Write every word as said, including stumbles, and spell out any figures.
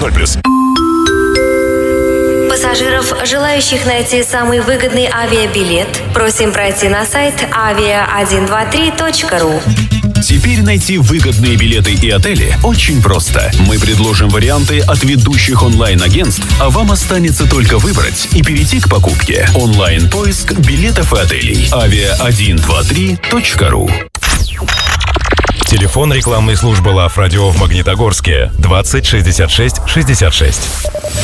ноль плюс. Пассажиров, желающих найти самый выгодный авиабилет, просим пройти на сайт авиа один два три точка ру. Теперь найти выгодные билеты и отели очень просто. Мы предложим варианты от ведущих онлайн-агентств, а вам останется только выбрать и перейти к покупке. Онлайн-поиск билетов и отелей. авиа один два три точка ру. Телефон рекламной службы Лав Радио в Магнитогорске двадцать шестьдесят шесть шестьдесят шесть.